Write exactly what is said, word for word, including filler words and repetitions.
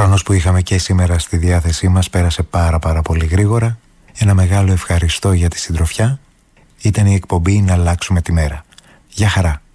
χρόνος που είχαμε και σήμερα στη διάθεσή μας πέρασε πάρα πάρα πολύ γρήγορα. Ένα μεγάλο ευχαριστώ για τη συντροφιά. Ήταν η εκπομπή «Να αλλάξουμε τη μέρα». Γεια χαρά.